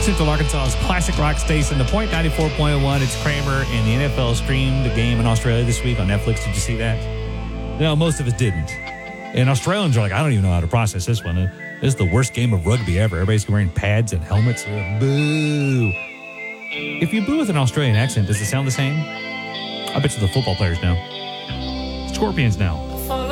Central Arkansas's classic rock station, The Point 94.1. It's Kramer, and the NFL streamed the game in Australia this week on Netflix. Did you see that? No, most of us didn't. And Australians are like, I don't even know how to process this one. This is the worst game of rugby ever. Everybody's wearing pads and helmets. Boo. If you boo with an Australian accent, does it sound the same? I bet you the football players know. Scorpions now.